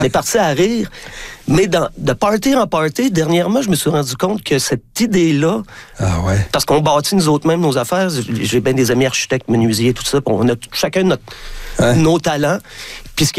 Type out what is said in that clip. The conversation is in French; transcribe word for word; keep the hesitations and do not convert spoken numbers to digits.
On est parti à rire. Mais dans, de party en party, dernièrement, je me suis rendu compte que cette idée-là... Ah ouais. Parce qu'on bâtit nous autres mêmes nos affaires. J'ai bien des amis architectes, menuisiers, tout ça. On a chacun notre, ouais. nos talents. Puis ce qui